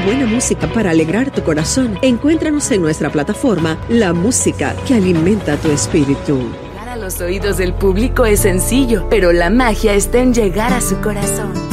buena música para alegrar tu corazón, encuéntranos en nuestra plataforma La Música que Alimenta tu Espíritu. Llegar a los oídos del público es sencillo, pero la magia está en llegar a su corazón.